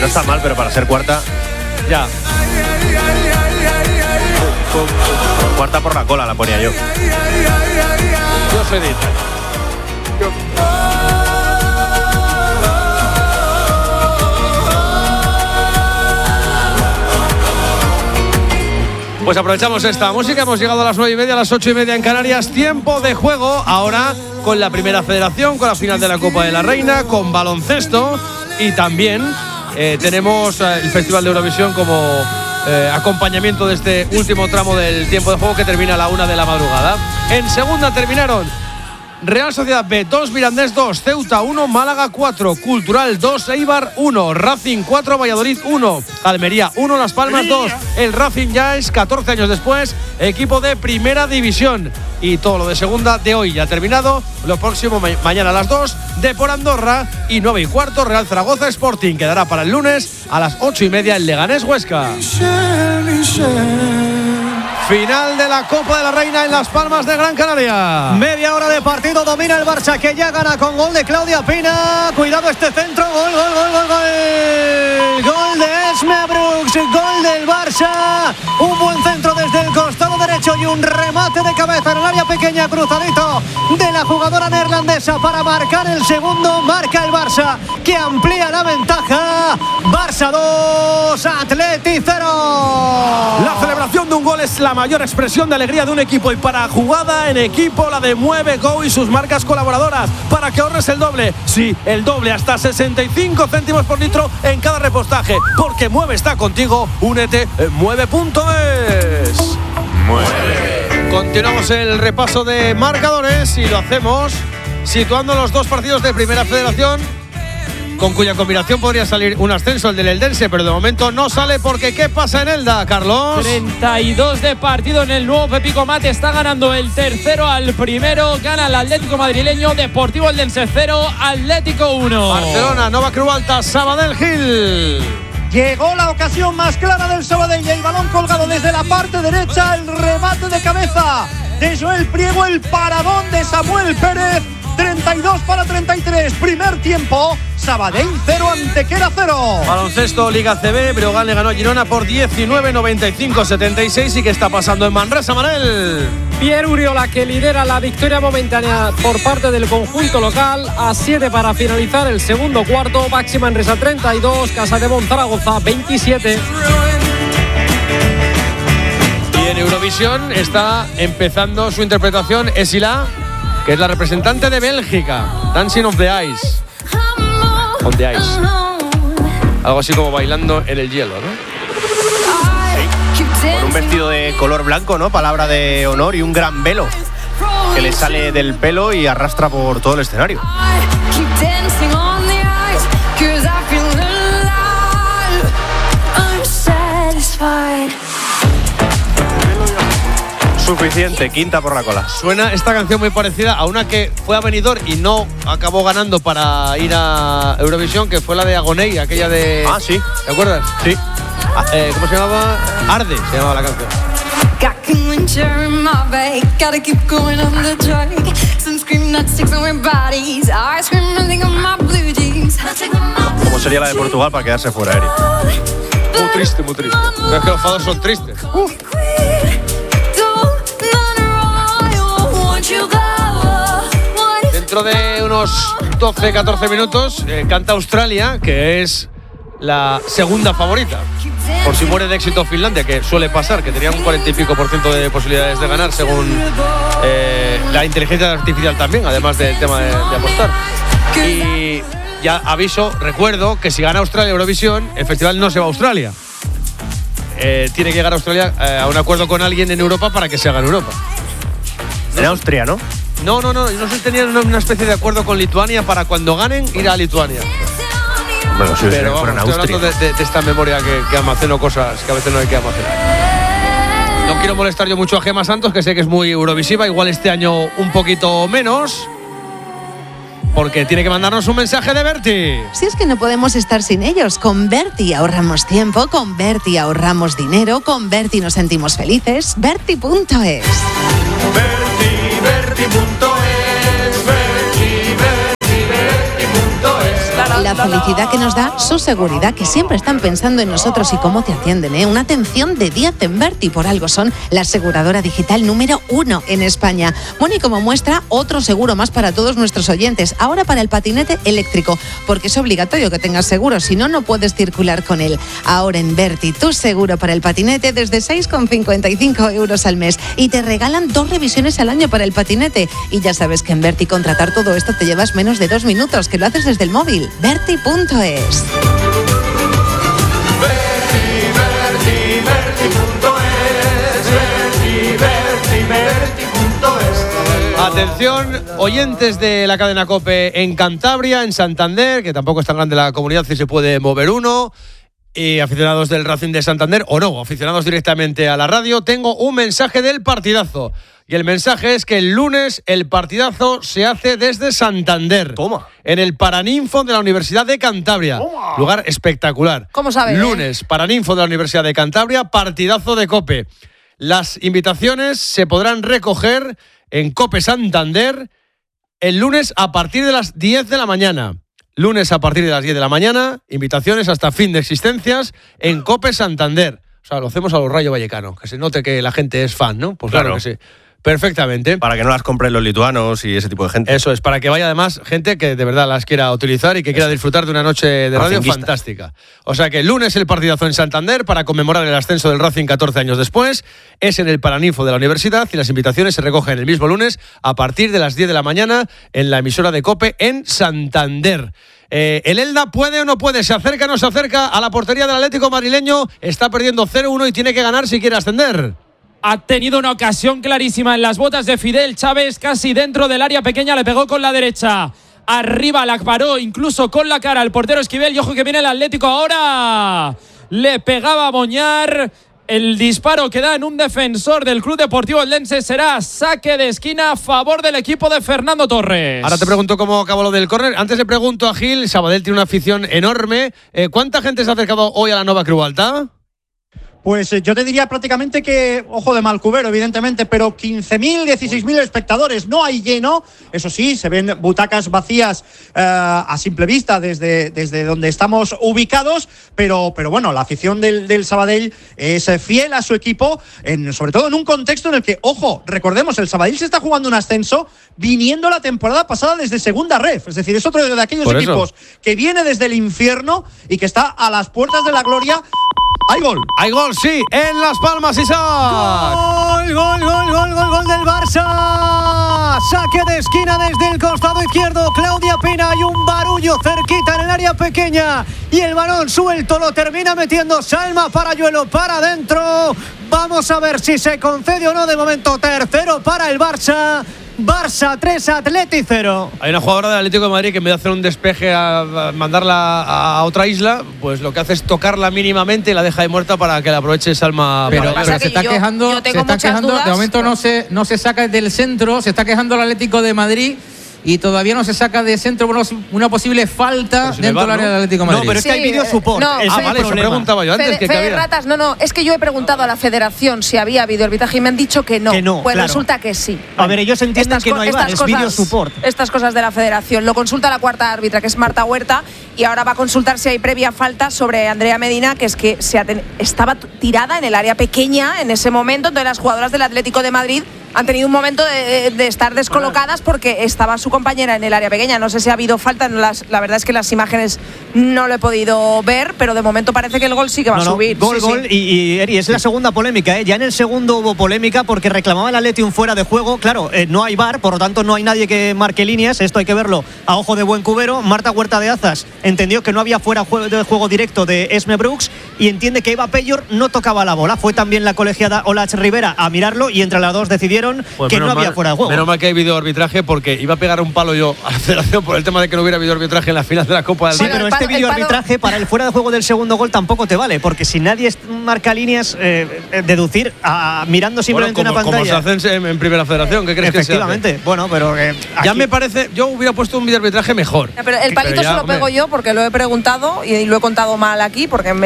no está mal, pero para ser cuarta... Ya. Cuarta por la cola la ponía yo. Yo soy de Italia. Pues aprovechamos esta música, hemos llegado a las 9:30, a las 8:30 en Canarias, tiempo de juego, ahora con la Primera Federación, con la final de la Copa de la Reina, con baloncesto y también tenemos el Festival de Eurovisión como acompañamiento de este último tramo del tiempo de juego que termina a la 1 de la madrugada. En segunda terminaron Real Sociedad B 2, Mirandés 2, Ceuta 1, Málaga 4, Cultural 2, Eibar 1, Racing 4, Valladolid 1, Almería 1, Las Palmas 2. El Racing ya es 14 años después equipo de Primera División. Y todo lo de segunda de hoy ya ha terminado. Lo próximo mañana a las 2, Depor Andorra y 9:15, Real Zaragoza Sporting. Quedará para el lunes a las 8:30 el Leganés Huesca. Final de la Copa de la Reina en Las Palmas de Gran Canaria. Media hora de partido, domina el Barça, que ya gana con gol de Claudia Pina. Cuidado este centro, gol. Gol de Esme Brooks, gol del Barça. Un buen centro desde el costado derecho y un remate de cabeza en el área pequeña, cruzadito de la jugadora neerlandesa para marcar el segundo. Marca el Barça, que amplía la ventaja. Barça 2, Atleti 0. La celebración de un gol es la mayor expresión de alegría de un equipo, y para jugada en equipo la de Mueve Go y sus marcas colaboradoras, para que ahorres el doble. Sí, el doble, hasta 65 céntimos por litro en cada repostaje, porque Mueve está contigo. Únete en mueve.es. Mueve. Continuamos el repaso de marcadores y lo hacemos situando los dos partidos de Primera Federación, con cuya combinación podría salir un ascenso, el del Eldense, pero de momento no sale porque ¿qué pasa en Elda, Carlos? 32 de partido en el nuevo Pepico Mate, está ganando el tercero al primero, gana el Atlético madrileño, Deportivo Eldense 0, Atlético 1. Barcelona, Nova Cruz Alta, Sabadell Gil. Llegó la ocasión más clara del Sabadell, el balón colgado desde la parte derecha, el remate de cabeza de Joel Priego, el paradón de Samuel Pérez. 32-33, primer tiempo, Sabadell 0, Antequera 0. Baloncesto Liga CB, Breogán le ganó a Girona por 19-95-76. ¿Y qué está pasando en Manresa, Manel? Pierre Uriola, que lidera la victoria momentánea por parte del conjunto local, a 7 para finalizar el segundo cuarto. Baxi Manresa 32, Casademont Zaragoza 27. Y en Eurovisión está empezando su interpretación Esila, que es la representante de Bélgica, Dancing on the Ice. On the Ice. Algo así como bailando en el hielo, ¿no? Sí. Con un vestido de color blanco, ¿no? Palabra de honor, y un gran velo que le sale del pelo y arrastra por todo el escenario. Suficiente, quinta por la cola. Suena esta canción muy parecida a una que fue a Benidorm y no acabó ganando para ir a Eurovisión, que fue la de Agoney, aquella de... Ah, sí. ¿Te acuerdas? Sí. ¿Cómo se llamaba? Arde se llamaba la canción. ¿Cómo sería la de Portugal para quedarse fuera, Eric? Muy triste, muy triste. Pero es que los fados son tristes. Dentro de unos 12-14 minutos canta Australia, que es la segunda favorita. Por si muere de éxito Finlandia, que suele pasar, que tenía un 40 y pico % de posibilidades de ganar, según la inteligencia artificial también, además del tema de apostar. Y ya aviso, recuerdo que si gana Australia Eurovisión, el festival no se va a Australia. Tiene que llegar a Australia a un acuerdo con alguien en Europa para que se haga en Europa. En Austria, ¿no? No sé si tenían una especie de acuerdo con Lituania para cuando ganen ir a Lituania. Bueno, si pero fuera en estoy Austria. hablando de esta memoria que almaceno cosas que a veces no hay que almacenar. No quiero molestar yo mucho a Gemma Santos, que sé que es muy eurovisiva, igual este año un poquito menos, porque tiene que mandarnos un mensaje de Berti. Si es que no podemos estar sin ellos. Con Berti ahorramos tiempo, con Berti ahorramos dinero, con Berti nos sentimos felices. Berti.es. Berti.es. La felicidad que nos da su seguridad, que siempre están pensando en nosotros y cómo te atienden, ¿eh? Una atención de 10 en Verti, por algo son la aseguradora digital número 1 en España. Bueno, y como muestra, otro seguro más para todos nuestros oyentes, ahora para el patinete eléctrico, porque es obligatorio que tengas seguro, si no, no puedes circular con él. Ahora en Verti, tu seguro para el patinete desde 6,55 € al mes, y te regalan 2 revisiones al año para el patinete. Y ya sabes que en Verti contratar todo esto te llevas menos de 2 minutos, que lo haces desde el móvil. Verti.es. Atención, oyentes de la cadena COPE en Cantabria, en Santander, que tampoco es tan grande la comunidad si se puede mover uno, y aficionados del Racing de Santander, o no, aficionados directamente a la radio, tengo un mensaje del partidazo. Y el mensaje es que el lunes el partidazo se hace desde Santander. Toma. En el Paraninfo de la Universidad de Cantabria. Toma. Lugar espectacular. ¿Cómo sabes? Lunes, Paraninfo de la Universidad de Cantabria, partidazo de COPE. Las invitaciones se podrán recoger en COPE Santander el lunes a partir de las 10 de la mañana. Lunes a partir de las 10 de la mañana, invitaciones hasta fin de existencias en COPE Santander. O sea, lo hacemos a los Rayo Vallecano, que se note que la gente es fan, ¿no? Pues claro que sí. Perfectamente. Para que no las compren los lituanos y ese tipo de gente. Eso es, para que vaya además gente que de verdad las quiera utilizar y que quiera disfrutar de una noche de radio fantástica. O sea que el lunes el partidazo en Santander para conmemorar el ascenso del Racing 14 años después. Es en el Paraninfo de la Universidad y las invitaciones se recogen el mismo lunes a partir de las 10 de la mañana en la emisora de COPE en Santander. ¿El Elda puede o no puede? ¿Se acerca o no se acerca a la portería del Atlético madrileño? Está perdiendo 0-1 y tiene que ganar si quiere ascender. Ha tenido una ocasión clarísima en las botas de Fidel Chávez, casi dentro del área pequeña, le pegó con la derecha. Arriba la paró, incluso con la cara al portero Esquivel, y ojo que viene el Atlético ahora. Le pegaba a Moñar. El disparo que da en un defensor del Club Deportivo Eldense será saque de esquina a favor del equipo de Fernando Torres. Ahora te pregunto cómo acabó lo del córner. Antes le pregunto a Gil, Sabadell tiene una afición enorme. ¿Cuánta gente se ha acercado hoy a la Nova Creu Alta? Pues yo te diría prácticamente que, ojo de mal cubero, evidentemente, pero 15.000, 16.000 espectadores. No hay lleno, eso sí, se ven butacas vacías a simple vista desde donde estamos ubicados, pero bueno, la afición del Sabadell es fiel a su equipo, sobre todo en un contexto en el que, ojo, recordemos, el Sabadell se está jugando un ascenso viniendo la temporada pasada desde segunda ref, es decir, es otro de aquellos equipos que viene desde el infierno y que está a las puertas de la gloria. ¡Hay gol! ¡Hay gol, sí! ¡En Las Palmas, Isaac! ¡Gol del Barça! Saque de esquina desde el costado izquierdo. Claudia Pina, y un barullo cerquita en el área pequeña. Y el balón suelto lo termina metiendo Salma Parayuelo para adentro. Vamos a ver si se concede o no. De momento, tercero para el Barça. Barça 3, Atleti 0. Hay una jugadora del Atlético de Madrid que en vez de hacer un despeje a mandarla a otra isla, pues lo que hace es tocarla mínimamente y la deja ahí muerta para que la aproveche Salma. Pero se está quejando, de momento no se saca del centro, se está quejando el Atlético de Madrid. Y todavía no se saca de centro una posible falta dentro del área del Atlético de Madrid. No, pero es que hay video support. Vale, eso preguntaba yo antes. Ratas, es que yo he preguntado a la federación si había video arbitraje y me han dicho que no. Pues claro. Resulta que sí. A ver, ellos entienden que no hay VAR, es video support. Estas cosas de la federación. Lo consulta la cuarta árbitra, que es Marta Huerta, y ahora va a consultar si hay previa falta sobre Andrea Medina, que es que estaba tirada en el área pequeña en ese momento. Entonces las jugadoras del Atlético de Madrid han tenido un momento de estar descolocadas porque estaba su compañera en el área pequeña. No sé si ha habido falta, la verdad es que las imágenes no lo he podido ver, pero de momento parece que el gol sí que va a subir. Gol. Y Eri, es la segunda polémica, ¿eh? Ya en el segundo hubo polémica porque reclamaba el Atleti un fuera de juego. Claro, no hay VAR, por lo tanto no hay nadie que marque líneas. Esto hay que verlo a ojo de buen cubero. Marta Huerta de Azas entendió que no había fuera de juego directo de Esme Brooks y entiende que Eva Peyor no tocaba la bola. Fue también la colegiada Olach Rivera a mirarlo y entre las dos decidieron que no había fuera de juego. Menos mal que hay videoarbitraje, porque iba a pegar un palo yo a la federación por el tema de que no hubiera videoarbitraje en la final de la Copa del Rey. Sí, pero este videoarbitraje para el fuera de juego del segundo gol tampoco te vale, porque si nadie marca líneas, deducir mirando simplemente una pantalla. Como se hacen en primera federación, ¿qué crees que se hace? Efectivamente, bueno, pero ya me parece, yo hubiera puesto un videoarbitraje mejor. Pero el palito se lo pego yo porque lo he preguntado y lo he contado mal aquí, porque me han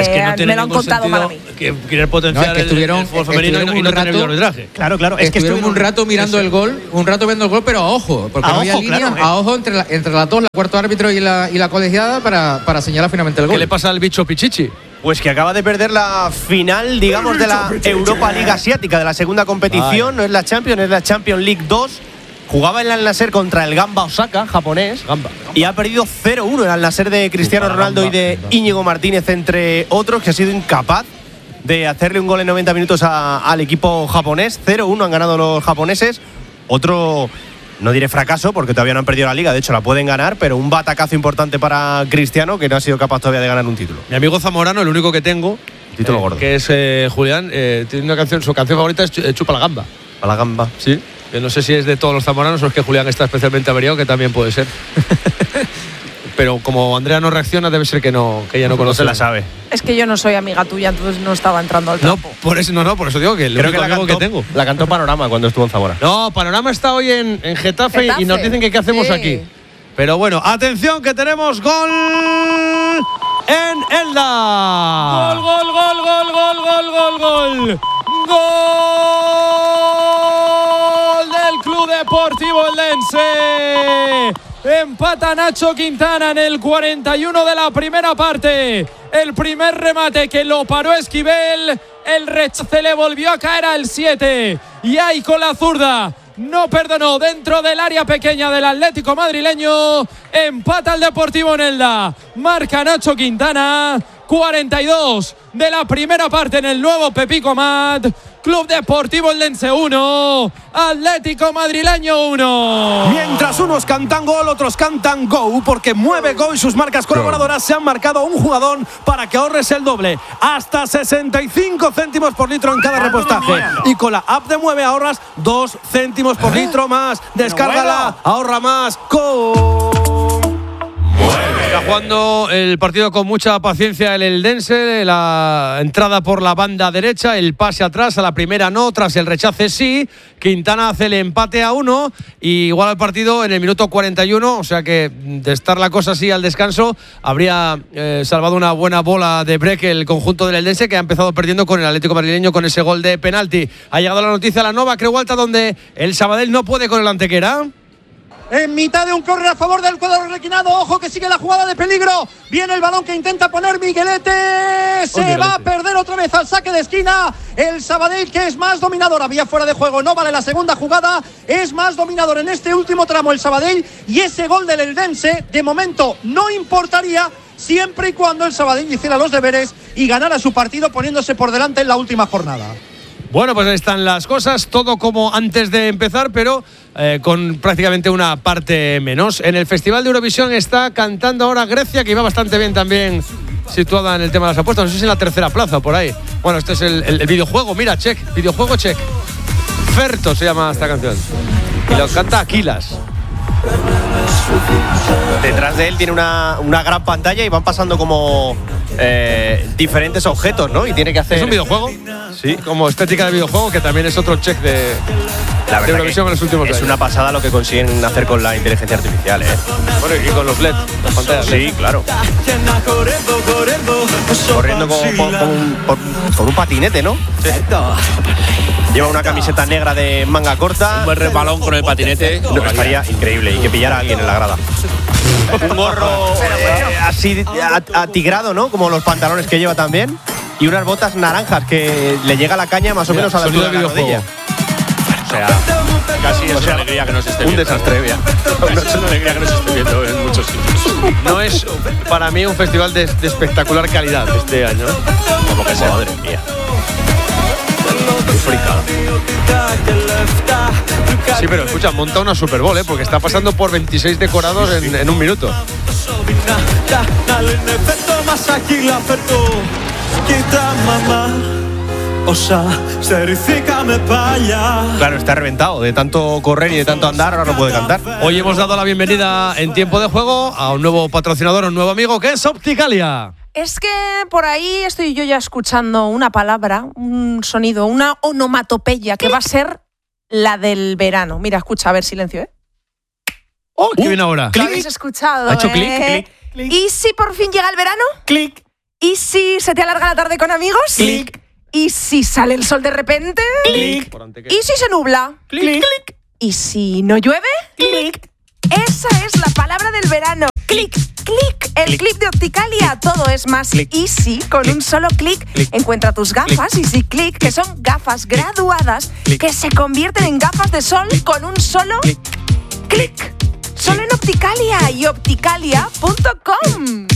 tiene me lo han ningún contado sentido mal a mí. que querer potenciar que estuvieron, el fútbol femenino y no tener arbitraje. Claro. Es que estuvieron un rato mirando el gol, pero a ojo, porque no había línea, a ojo entre las dos, el cuarto árbitro y la colegiada para señalar finalmente el gol. ¿Qué le pasa al bicho Pichichi? Pues que acaba de perder la final, digamos, de la Europa League Asiática, de la segunda competición. Ay. No es la Champions, es la Champions League 2. Jugaba el Al Nassr contra el Gamba Osaka, japonés. Gamba. Y ha perdido 0-1 el Al Nassr de Cristiano Ronaldo y de Íñigo Martínez, entre otros, que ha sido incapaz de hacerle un gol en 90 minutos al equipo japonés. 0-1 han ganado los japoneses. Otro, no diré fracaso, porque todavía no han perdido la liga, de hecho la pueden ganar, pero un batacazo importante para Cristiano, que no ha sido capaz todavía de ganar un título. Mi amigo Zamorano, el único que tengo, Título gordo. que es Julián, tiene una canción, su canción favorita es Chupa la Gamba. A la Gamba. Sí. Que no sé si es de todos los zamoranos o es que Julián está especialmente averiado, que también puede ser. Pero como Andrea no reacciona, debe ser que ella no conoce. No se la sabe. Es que yo no soy amiga tuya, entonces no estaba entrando al campo. Por eso digo que Creo que la tengo. La cantó Panorama cuando estuvo en Zamora. No, Panorama está hoy en Getafe y nos dicen que qué hacemos aquí. Pero bueno, atención que tenemos gol en Elda. Gol, gol, gol, gol, gol, gol, gol, gol. Gol del Club Deportivo Eldense. Empata Nacho Quintana en el 41 de la primera parte. El primer remate que lo paró Esquivel. El rechace le volvió a caer al 7. Y ahí con la zurda no perdonó dentro del área pequeña del Atlético madrileño. Empata el Deportivo en Elda. Marca Nacho Quintana. 42 de la primera parte en el nuevo Pepico Amat. Club Deportivo Eldense 1, Atlético madrileño 1. Mientras unos cantan gol, otros cantan go, porque Mueve Go y sus marcas colaboradoras se han marcado un jugador para que ahorres el doble. Hasta 65 céntimos por litro en cada repostaje. Y con la app de Mueve ahorras 2 céntimos por litro más. Descárgala, ahorra más. Go. Está jugando el partido con mucha paciencia el Eldense, la entrada por la banda derecha, el pase atrás, a la primera no, tras el rechace sí. Quintana hace el empate a 1 y igual el partido en el minuto 41, o sea que de estar la cosa así al descanso habría salvado una buena bola de break el conjunto del Eldense, que ha empezado perdiendo con el Atlético madrileño con ese gol de penalti. Ha llegado la noticia a la Nova Creu Alta, donde el Sabadell no puede con el Antequera. En mitad de un córner a favor del cuadro requinado. Ojo que sigue la jugada de peligro. Viene el balón que intenta poner Miguelete. Se va a perder otra vez al saque de esquina. El Sabadell, que es más dominador. Había fuera de juego, no vale la segunda jugada. Es más dominador en este último tramo el Sabadell. Y ese gol del Eldense, de momento, no importaría, siempre y cuando el Sabadell hiciera los deberes y ganara su partido poniéndose por delante en la última jornada. Bueno, pues ahí están las cosas, todo como antes de empezar, pero con prácticamente una parte menos. En el Festival de Eurovisión está cantando ahora Grecia, que iba bastante bien también situada en el tema de las apuestas. No sé si en la tercera plaza, por ahí. Bueno, este es el videojuego, mira, check, videojuego check. Ferto se llama esta canción. Y lo canta Aquilas. Detrás de él tiene una gran pantalla y van pasando como diferentes objetos, ¿no? Y tiene que hacer... ¿Es un videojuego? Sí, como estética de videojuego, que también es otro check de Eurovisión en los últimos años. Es una pasada lo que consiguen hacer con la inteligencia artificial, ¿eh? Bueno, y con los LED, las pantallas LED. Sí, claro. Corriendo por un patinete, ¿no? Sí. Lleva una camiseta negra de manga corta. Un buen resbalón con el patinete. No, estaría increíble, y que pillara a alguien en la grada. Un gorro así atigrado, ¿no? Como los pantalones que lleva también. Y unas botas naranjas que le llega la caña más o menos a la altura de la rodilla. O sea, casi es una alegría que no se esté viendo. Un desastre, vea. No es una alegría que no se esté viendo en muchos sitios. No es para mí un festival de espectacular calidad este año, ¿no? Como que sea, madre mía. Sí, pero escucha, monta una Super Bowl, porque está pasando por 26 decorados en un minuto. Claro, está reventado de tanto correr y de tanto andar, ahora no puede cantar. Hoy hemos dado la bienvenida en tiempo de juego a un nuevo patrocinador, un nuevo amigo, que es Opticalia. Es que por ahí estoy yo ya escuchando una palabra, un sonido, una onomatopeya que va a ser la del verano. Mira, escucha, a ver, silencio, ¿eh? ¡Oh, qué bien ahora! ¿Lo habéis escuchado? ¿Ha hecho clic? ¿Y si por fin llega el verano? ¡Clic! ¿Y si se te alarga la tarde con amigos? Clic. ¿Y si sale el sol de repente? Clic. ¿Y si se nubla? Clic. ¿Y si no llueve? Clic. Esa es la palabra del verano. Clic, clic. El clic de Opticalia. Todo es más easy con un solo clic. Encuentra tus gafas Easy Click, que son gafas graduadas que se convierten en gafas de sol con un solo clic. Solo en Opticalia y opticalia.com.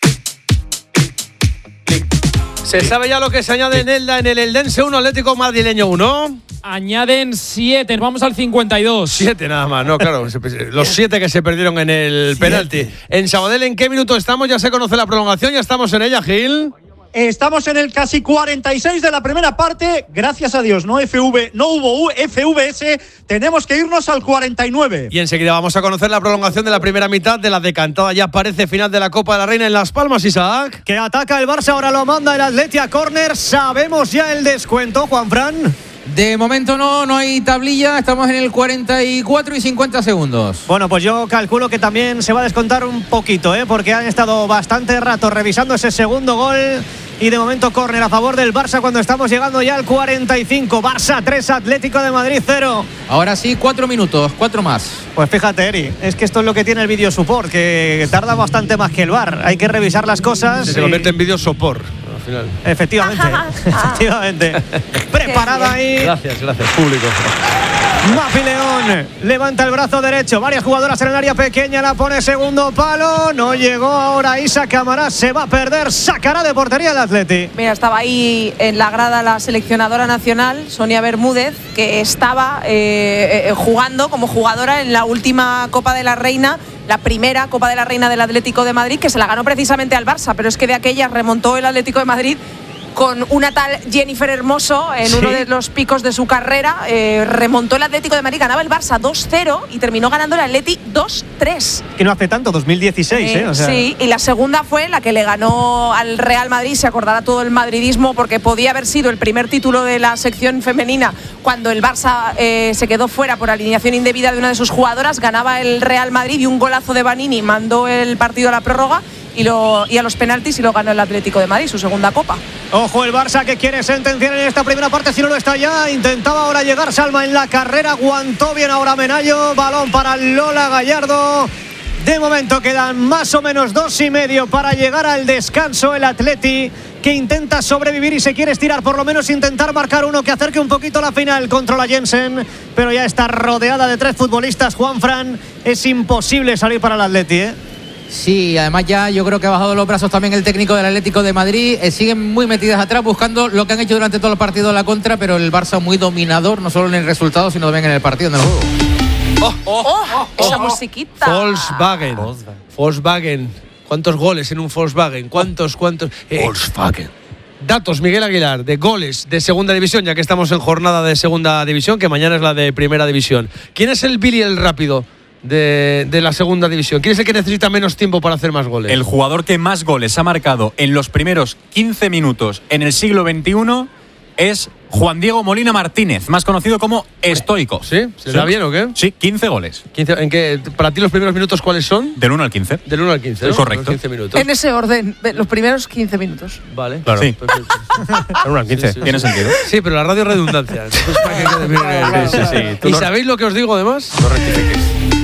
¿Se sabe ya lo que se añade en Elda en el Eldense 1, Atlético Madrileño 1? Añaden 7, vamos al 52. 7 nada más, no, claro. Los 7 que se perdieron en el penalti. En Sabadell, ¿en qué minuto estamos? Ya se conoce la prolongación, ya estamos en ella, Gil. Estamos en el casi 46 de la primera parte. Gracias a Dios, no hubo FVS. Tenemos que irnos al 49. Y enseguida vamos a conocer la prolongación de la primera mitad de la decantada. Ya parece final de la Copa de la Reina en Las Palmas, Isaac. Que ataca el Barça, ahora lo manda el Atleti a córner. Sabemos ya el descuento, Juanfran. De momento no hay tablilla, estamos en el 44 y 50 segundos. Bueno, pues yo calculo que también se va a descontar un poquito, porque han estado bastante rato revisando ese segundo gol. Y de momento córner a favor del Barça cuando estamos llegando ya al 45. Barça 3, Atlético de Madrid 0. Ahora sí, 4 minutos, 4 más. Pues fíjate, Eri, es que esto es lo que tiene el video support, que tarda bastante más que el VAR. Hay que revisar las cosas. Se convierte en video support. Final. Efectivamente. Preparada ahí. Gracias, público. Mapi León levanta el brazo derecho. Varias jugadoras en el área pequeña. La pone segundo palo. No llegó ahora Isa Camarás. Se va a perder. Sacará de portería el Atleti. Mira, estaba ahí en la grada la seleccionadora nacional, Sonia Bermúdez, que estaba jugando como jugadora en la última Copa de la Reina. La primera Copa de la Reina del Atlético de Madrid, que se la ganó precisamente al Barça, pero es que de aquella remontó el Atlético de Madrid con una tal Jennifer Hermoso en uno de los picos de su carrera. Remontó el Atlético de Madrid, ganaba el Barça 2-0 y terminó ganando el Atleti 2-3. Que no hace tanto, 2016, o sea. Sí, y la segunda fue la que le ganó al Real Madrid. Se acordará todo el madridismo, porque podía haber sido el primer título de la sección femenina cuando el Barça se quedó fuera por alineación indebida de una de sus jugadoras. Ganaba el Real Madrid y un golazo de Vanini mandó el partido a la prórroga y a los penaltis, y lo ganó el Atlético de Madrid, su segunda Copa. Ojo el Barça, que quiere sentenciar en esta primera parte, si no lo está ya. Intentaba ahora llegar Salma en la carrera, aguantó bien ahora Menayo. Balón para Lola Gallardo. De momento quedan más o menos 2,5 para llegar al descanso. El Atleti, que intenta sobrevivir y se quiere estirar, por lo menos intentar marcar uno que acerque un poquito la final. Controla Jensen, pero ya está rodeada de 3 futbolistas. Juanfran, es imposible salir para el Atleti, Sí, además ya yo creo que ha bajado los brazos también el técnico del Atlético de Madrid. Siguen muy metidas atrás, buscando lo que han hecho durante todo el partido a la contra, pero el Barça muy dominador, no solo en el resultado, sino también en el partido, en el juego. Esa musiquita. Volkswagen. ¿Cuántos goles en un Volkswagen? ¿Cuántos? Volkswagen. Datos, Miguel Aguilar, de goles de segunda división, ya que estamos en jornada de segunda división, que mañana es la de primera división. ¿Quién es el Billy el rápido de la segunda división? ¿Quién es el que necesita menos tiempo para hacer más goles? El jugador que más goles ha marcado en los primeros 15 minutos en el siglo XXI es Juan Diego Molina Martínez, más conocido como Stoico. ¿Sí? ¿Se da bien o qué? Sí, 15 goles. 15, ¿en qué, para ti los primeros minutos cuáles son? Del 1 al 15. Del 1 al 15, ¿no? Correcto. 15 minutos. En ese orden, los primeros 15 minutos. Vale. Claro. Sí. Del 1 al 15. Tiene sentido. Sí, pero la radio es redundancia. Entonces, ¿para qué quede bien? ¿Y sabéis lo que os digo además? No rectifiques.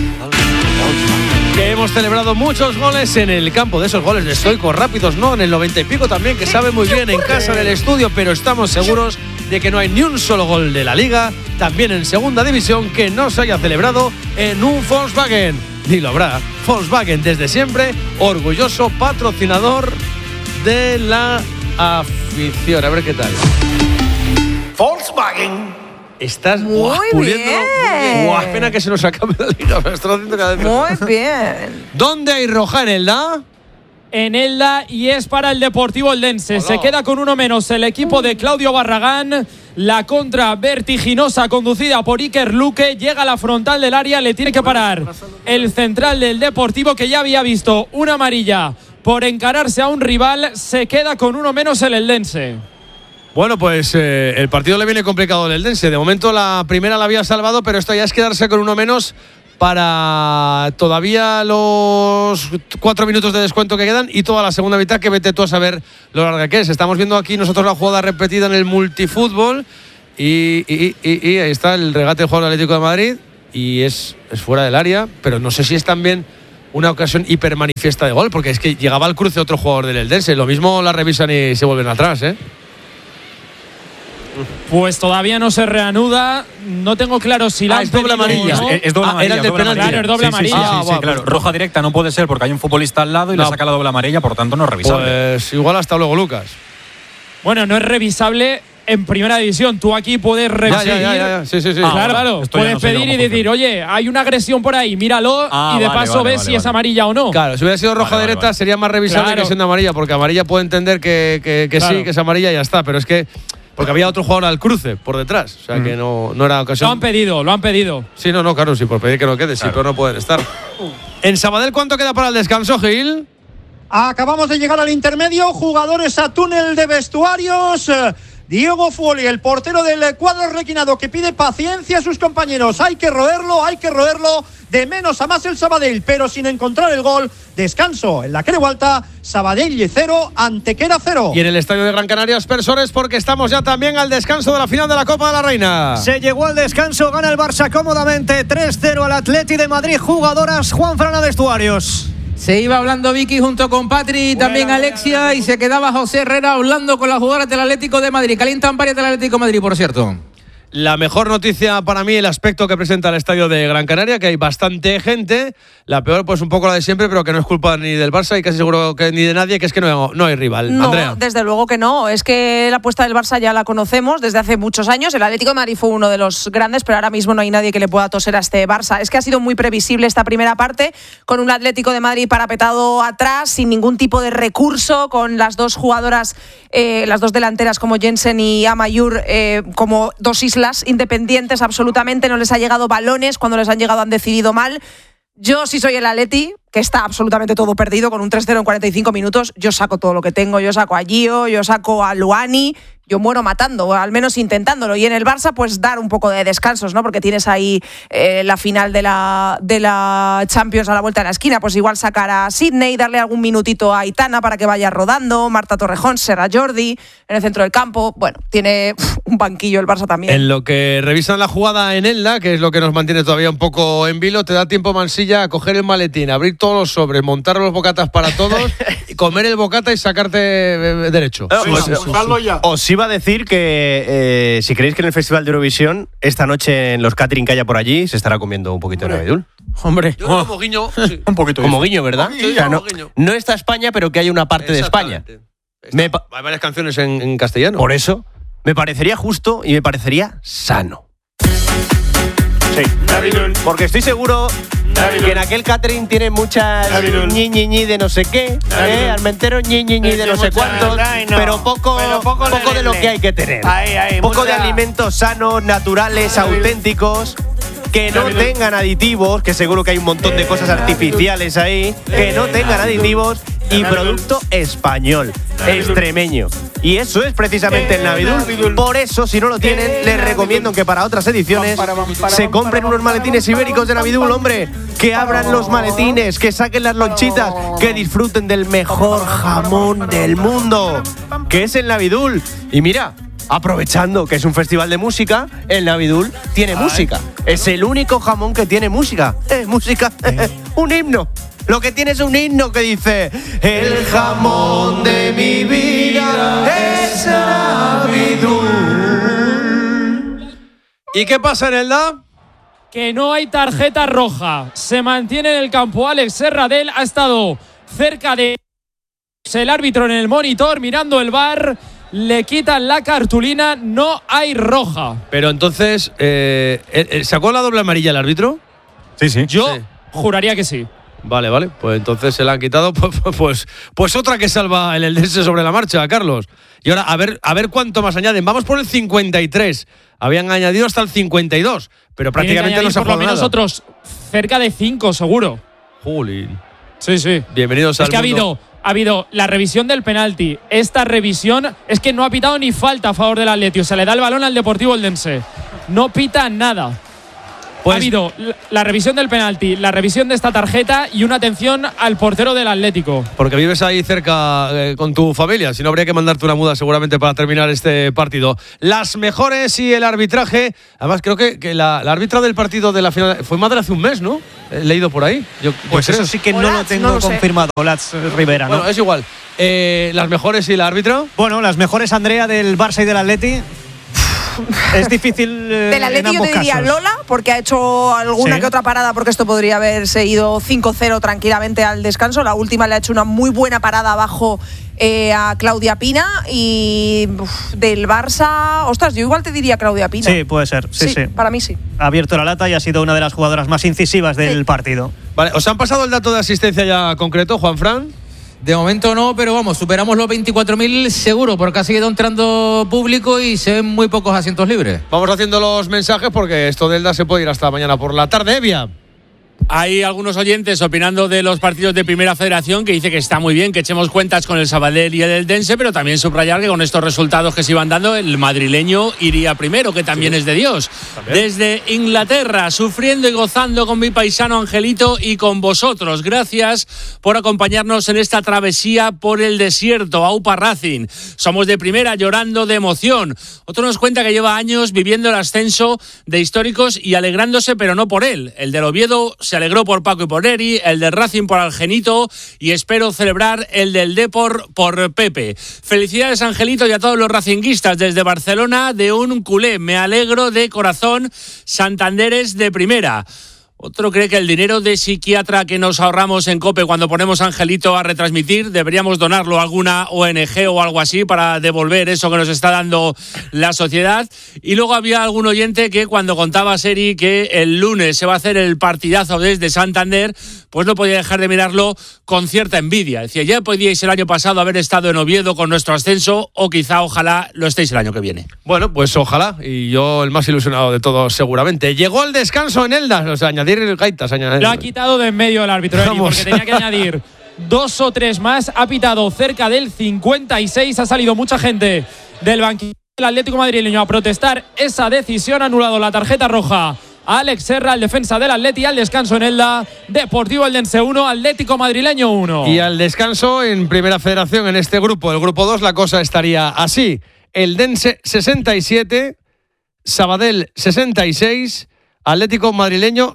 Que hemos celebrado muchos goles en el campo, de esos goles de Stoico rápidos, ¿no? En el 90 y pico también, que sabe muy bien en casa, en el estudio, pero estamos seguros de que no hay ni un solo gol de la Liga, también en segunda división, que no se haya celebrado en un Volkswagen. Ni lo habrá. Volkswagen desde siempre, orgulloso patrocinador de la afición. A ver qué tal. Volkswagen. Estás muy puliendo. bien. Guau, pena que se nos acabe la Liga. Me estoy haciendo cada vez mejor. Muy bien. ¿Dónde hay roja en Elda? En Elda, y es para el Deportivo Eldense. Hola. Se queda con uno menos el equipo de Claudio Barragán. La contra vertiginosa conducida por Iker Luque llega a la frontal del área, le tiene que parar el central del Deportivo, que ya había visto una amarilla por encararse a un rival. Se queda con uno menos el Eldense. Bueno, pues el partido le viene complicado al Eldense. De momento la primera la había salvado, pero esto ya es quedarse con uno menos para todavía los 4 minutos de descuento que quedan y toda la segunda mitad, que vete tú a saber lo larga que es. Estamos viendo aquí nosotros la jugada repetida en el multifútbol y ahí está el regate del jugador del Atlético de Madrid y es fuera del área, pero no sé si es también una ocasión hipermanifiesta de gol, porque es que llegaba al cruce otro jugador del Eldense. Lo mismo la revisan y se vuelven atrás, ¿eh? Pues todavía no se reanuda. No tengo claro si la es doble amarilla. ¿no? Es doble amarilla. Era el del penalti. Claro, es doble amarilla. Sí, claro. Roja directa no puede ser porque hay un futbolista al lado y le saca la doble amarilla, por tanto no es revisable. Pues igual hasta luego, Lucas. Bueno, no es revisable en primera división. Tú aquí puedes revisar. Ya. Sí. Claro. Puedes pedir y decir, oye, hay una agresión por ahí, míralo y de paso ves si es amarilla o no. Claro, si hubiera sido roja directa sería más revisable que siendo amarilla, porque amarilla puede entender que sí, que es amarilla y ya está, pero es que porque había otro jugador al cruce por detrás, o sea que no era ocasión. Lo han pedido. Sí, claro, sí, por pedir que no quede, sí, pero no pueden estar. En Sabadell, ¿cuánto queda para el descanso, Gil? Acabamos de llegar al intermedio, jugadores a túnel de vestuarios. Diego Fuoli, el portero del cuadro requinado, que pide paciencia a sus compañeros. Hay que roerlo, de menos a más el Sabadell, pero sin encontrar el gol. Descanso en la Creu Alta, Sabadell 0, Antequera 0. Y en el estadio de Gran Canaria, aspersores, porque estamos ya también al descanso de la final de la Copa de la Reina. Se llegó al descanso, gana el Barça cómodamente 3-0 al Atleti de Madrid. Jugadoras, Juan Fran, vestuarios. Se iba hablando Vicky junto con Patri y también Alexia, y se quedaba José Herrera hablando con las jugadoras del Atlético de Madrid. Calientan varias del Atlético de Madrid, por cierto. La mejor noticia para mí, el aspecto que presenta el estadio de Gran Canaria, que hay bastante gente. La peor, pues un poco la de siempre, pero que no es culpa ni del Barça y casi seguro que ni de nadie, que es que no hay rival. No, Andrea. desde luego que no. Es que la apuesta del Barça ya la conocemos desde hace muchos años. El Atlético de Madrid fue uno de los grandes, pero ahora mismo no hay nadie que le pueda toser a este Barça. Es que ha sido muy previsible esta primera parte, con un Atlético de Madrid parapetado atrás, sin ningún tipo de recurso, con las dos jugadoras, las dos delanteras como Jensen y Amayur, como dos islas independientes absolutamente. No les ha llegado balones, cuando les han llegado han decidido mal. Yo, si soy el Atleti, que está absolutamente todo perdido, con un 3-0 en 45 minutos, yo saco todo lo que tengo. Yo saco a Gio, yo saco a Luani, yo muero matando, o al menos intentándolo. Y en el Barça, pues dar un poco de descansos, ¿no? Porque tienes ahí la final de la Champions a la vuelta de la esquina. Pues igual sacar a Sidney, darle algún minutito a Aitana para que vaya rodando, Marta Torrejón, Serra Jordi en el centro del campo. Bueno, tiene un banquillo el Barça también. En lo que revisan la jugada en Elda, que es lo que nos mantiene todavía un poco en vilo, te da tiempo, Mansilla, a coger el maletín, abrir todos los sobres, montar los bocatas para todos, comer el bocata y sacarte derecho. Os iba a decir que si creéis que en el Festival de Eurovisión, esta noche en los catering que haya por allí, se estará comiendo un poquito de Navidul. Hombre, yo como guiño, sí. Un poquito. Como guiño, ¿verdad? Sí, no está España, pero que hay una parte de España. Hay varias canciones en castellano. Por eso, me parecería justo y me parecería sano. Sí, Navidul. Porque estoy seguro que en aquel catering tiene muchas ñi de no sé qué, Armentero ñi de no sé cuántos, pero poco de lo que hay que tener. Poco de alimentos sanos, naturales, auténticos, que no tengan aditivos, que seguro que hay un montón de cosas artificiales ahí, que no tengan aditivos, y producto español, extremeño. Y eso es precisamente el Navidul. Por eso, si no lo tienen, les recomiendo que para otras ediciones se compren unos maletines ibéricos de Navidul, hombre. Que abran los maletines, que saquen las lonchitas, que disfruten del mejor jamón del mundo, que es el Navidul. Y mira, aprovechando que es un festival de música, el Navidul tiene música. Es el único jamón que tiene música. Música, un himno. Lo que tiene es un himno que dice: el jamón de mi vida es Navidul. ¿Y qué pasa en el DA? Que no hay tarjeta roja. Se mantiene en el campo Alex Serradell. Ha estado cerca de el árbitro en el monitor mirando el VAR. Le quitan la cartulina. No hay roja. Pero entonces, ¿sacó la doble amarilla el árbitro? Sí. Yo juraría que sí. Vale. Pues entonces se la han quitado. Pues otra que salva el Eldense sobre la marcha, Carlos. Y ahora, a ver cuánto más añaden. Vamos por el 53. Habían añadido hasta el 52. Pero prácticamente no se ha jugado nada. Nosotros cerca de 5, seguro. Jolín. Sí. Bienvenidos al mundo. Es que ha habido la revisión del penalti. Esta revisión es que no ha pitado ni falta a favor del Atleti. O sea, le da el balón al Deportivo Eldense. No pita nada. Ha habido la revisión del penalti, la revisión de esta tarjeta y una atención al portero del Atlético. Porque vives ahí cerca con tu familia, si no habría que mandarte una muda seguramente para terminar este partido. Las mejores y el arbitraje. Además, creo que la árbitra del partido de la final fue madre hace un mes, ¿no? He leído por ahí. Pues eso sí que no lo tengo confirmado, Lats Rivera, ¿no? Bueno, es igual. ¿Las mejores y la árbitra? Bueno, las mejores, Andrea, del Barça y del Atleti. Es difícil del Atleti yo te diría Lola, porque ha hecho alguna que otra parada, porque esto podría haberse ido 5-0 tranquilamente al descanso. La última le ha hecho una muy buena parada abajo a Claudia Pina. Y del Barça, ostras, yo igual te diría Claudia Pina. Sí, puede ser, sí. Para mí sí. Ha abierto la lata y ha sido una de las jugadoras más incisivas del partido. Vale, ¿os han pasado el dato de asistencia ya concreto, Juanfran? De momento no, pero vamos, superamos los 24.000 seguro, porque ha seguido entrando público y se ven muy pocos asientos libres. Vamos haciendo los mensajes porque esto de Elda se puede ir hasta mañana por la tarde. Evia. Hay algunos oyentes opinando de los partidos de Primera Federación que dice que está muy bien que echemos cuentas con el Sabadell y el Eldense, pero también subrayar que con estos resultados que se iban dando el madrileño iría primero, que también es de Dios. ¿También? Desde Inglaterra, sufriendo y gozando con mi paisano Angelito y con vosotros. Gracias por acompañarnos en esta travesía por el desierto. Aupa Racing. Somos de primera, llorando de emoción. Otro nos cuenta que lleva años viviendo el ascenso de históricos y alegrándose, pero no por él. El del Oviedo se alegró por Paco y por Eri, el del Racing por Algenito y espero celebrar el del Depor por Pepe. Felicidades, Angelito, y a todos los racinguistas desde Barcelona de un culé. Me alegro de corazón. Santanderes de primera. Otro cree que el dinero de psiquiatra que nos ahorramos en COPE cuando ponemos a Angelito a retransmitir, deberíamos donarlo a alguna ONG o algo así para devolver eso que nos está dando la sociedad. Y luego había algún oyente que cuando contaba Seri que el lunes se va a hacer el partidazo desde Santander, pues no podía dejar de mirarlo con cierta envidia. Decía, ya podíais el año pasado haber estado en Oviedo con nuestro ascenso, o quizá, ojalá, lo estéis el año que viene. Bueno, pues ojalá, y yo el más ilusionado de todos seguramente. Llegó el descanso en Elda, o sea, añadir gaitas. Lo ha quitado de en medio el árbitro, porque tenía que añadir 2 o 3 más. Ha pitado cerca del 56, ha salido mucha gente del banquillo del Atlético madrileño a protestar esa decisión. Ha anulado la tarjeta roja a Alex Serra, el defensa del Atleti. Al descanso en Elda, Deportivo Eldense 1, Atlético madrileño 1. Y al descanso en Primera Federación en este grupo, el grupo 2, la cosa estaría así: Eldense 67, Sabadell 66, Atlético madrileño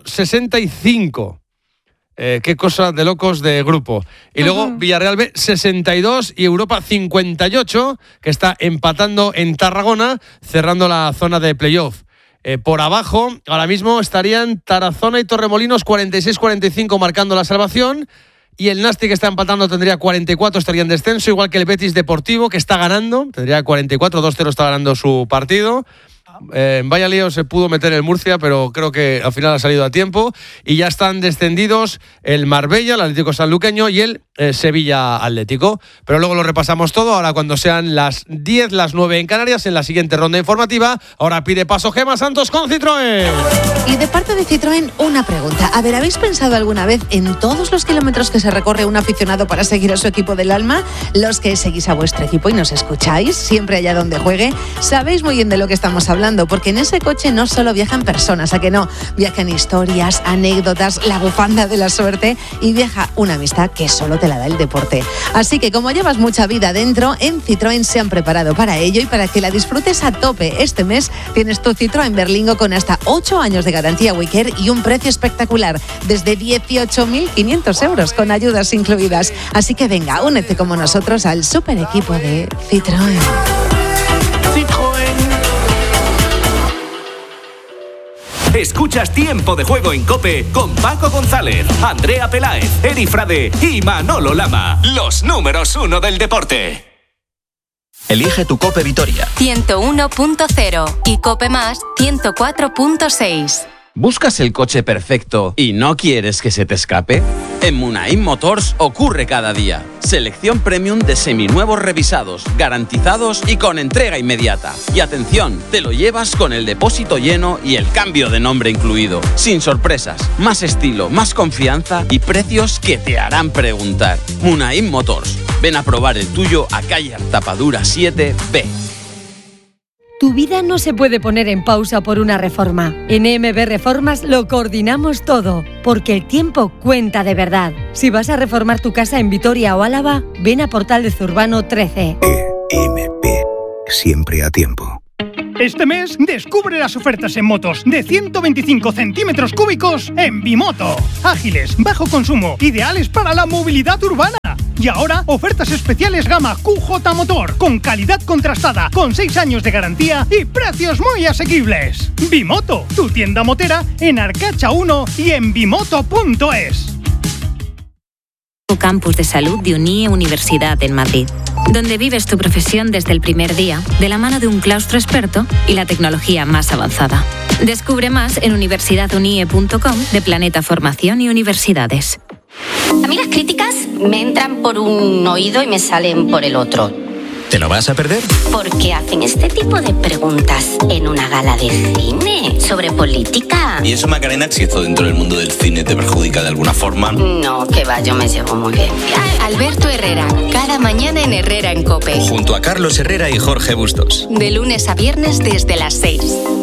65. Qué cosa de locos de grupo. Y luego Villarreal B 62 y Europa 58, que está empatando en Tarragona, cerrando la zona de playoff. Por abajo, ahora mismo estarían Tarazona y Torremolinos 46-45 marcando la salvación. Y el Nasti, que está empatando, tendría 44, estaría en descenso, igual que el Betis Deportivo, que está ganando, tendría 44, 2-0 está ganando su partido. Vaya lío se pudo meter el Murcia, pero creo que al final ha salido a tiempo. Y ya están descendidos el Marbella, el Atlético Sanluqueño y el Sevilla Atlético. Pero luego lo repasamos todo ahora cuando sean las 10, las 9 en Canarias, en la siguiente ronda informativa. Ahora pide paso Gemma Santos con Citroën. Y de parte de Citroën, una pregunta. A ver, ¿habéis pensado alguna vez en todos los kilómetros que se recorre un aficionado para seguir a su equipo del alma? Los que seguís a vuestro equipo y nos escucháis, siempre allá donde juegue, sabéis muy bien de lo que estamos hablando, porque en ese coche no solo viajan personas, ¿a que no? Viajan historias, anécdotas, la bufanda de la suerte y viaja una amistad que solo te la da el deporte. Así que como llevas mucha vida dentro, en Citroën se han preparado para ello y para que la disfrutes a tope. Este mes tienes tu Citroën Berlingo con hasta 8 años de garantía Wicker y un precio espectacular, desde 18.500 euros con ayudas incluidas. Así que venga, únete como nosotros al super equipo de Citroën. Escuchas Tiempo de Juego en COPE con Paco González, Andrea Peláez, Eri Frade y Manolo Lama. Los números 1 del deporte. Elige tu COPE Vitoria. 101.0 y COPE Más 104.6. ¿Buscas el coche perfecto y no quieres que se te escape? En Munaim Motors ocurre cada día. Selección premium de seminuevos revisados, garantizados y con entrega inmediata. Y atención, te lo llevas con el depósito lleno y el cambio de nombre incluido. Sin sorpresas, más estilo, más confianza y precios que te harán preguntar. Munaim Motors. Ven a probar el tuyo a calle Tapadura 7B. Tu vida no se puede poner en pausa por una reforma. En EMB Reformas lo coordinamos todo, porque el tiempo cuenta de verdad. Si vas a reformar tu casa en Vitoria o Álava, ven a Portal de Zurbano 13. EMP, siempre a tiempo. Este mes descubre las ofertas en motos de 125 centímetros cúbicos en Bimoto. Ágiles, bajo consumo, ideales para la movilidad urbana. Y ahora, ofertas especiales gama QJ Motor, con calidad contrastada, con 6 años de garantía y precios muy asequibles. Bimoto, tu tienda motera en Arcacha 1 y en bimoto.es. Campus de Salud de UNIE Universidad en Madrid, donde vives tu profesión desde el primer día, de la mano de un claustro experto y la tecnología más avanzada. Descubre más en universidadunie.com de Planeta Formación y Universidades. A mí las críticas me entran por un oído y me salen por el otro. ¿Te lo vas a perder? Porque hacen este tipo de preguntas en una gala de cine sobre política. ¿Y eso, Macarena, si esto dentro del mundo del cine te perjudica de alguna forma? No, que va, yo me llevo muy bien. Alberto Herrera, cada mañana en Herrera en COPE. Junto a Carlos Herrera y Jorge Bustos. De lunes a viernes desde las 6.